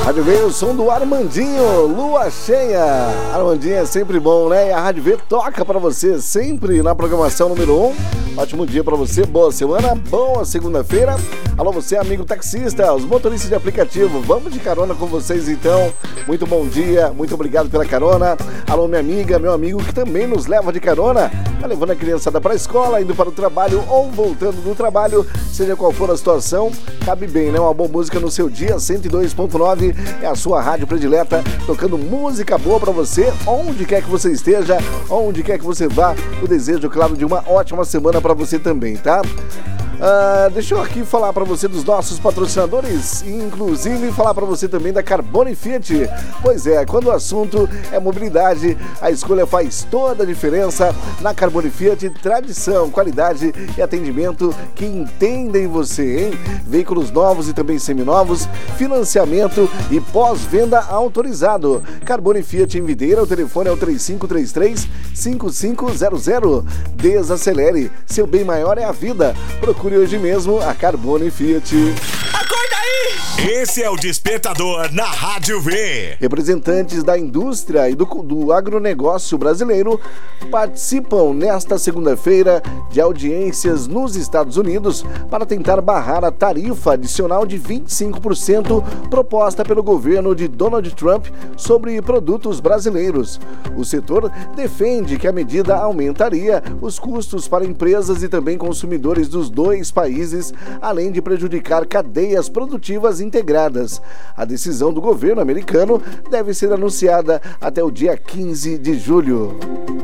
Rádio V, o som do Armandinho, lua cheia. Armandinho é sempre bom, né? E a Rádio V toca pra você sempre na programação número 1. Ótimo dia pra você, boa semana, boa segunda-feira. Alô, você amigo taxista, os motoristas de aplicativo, vamos de carona com vocês então. Muito bom dia, muito obrigado pela carona. Alô, minha amiga, meu amigo que também nos leva de carona. Tá levando a criançada pra escola, indo para o trabalho ou voltando do trabalho, seja qual for a situação, cabe bem, né? Uma boa música no seu dia. 102.9 é a sua rádio predileta, tocando música boa pra você, onde quer que você esteja, onde quer que você vá. O desejo, claro, de uma ótima semana pra você também, tá? Deixa eu aqui falar para você dos nossos patrocinadores, inclusive falar para você também da Carbone Fiat. Pois é, quando o assunto é mobilidade, a escolha faz toda a diferença. Na Carbone Fiat, tradição, qualidade e atendimento que entendem você, hein? Veículos novos e também seminovos, financiamento e pós-venda autorizado. Carbone Fiat em Videira, o telefone é o 3533-5500. Desacelere, seu bem maior é a vida. Procure hoje mesmo a Carbone Fiat. Acorda aí! Esse é o Despertador na Rádio V. Representantes da indústria e do agronegócio brasileiro participam nesta segunda-feira de audiências nos Estados Unidos para tentar barrar a tarifa adicional de 25% proposta pelo governo de Donald Trump sobre produtos brasileiros. O setor defende que a medida aumentaria os custos para empresas e também consumidores dos dois países, além de prejudicar cadeias produtivas integradas. A decisão do governo americano deve ser anunciada até o dia 15 de julho.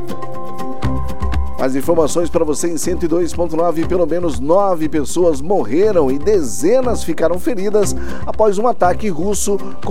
Mais informações para você em 102.9. Pelo menos 9 pessoas morreram e dezenas ficaram feridas após um ataque russo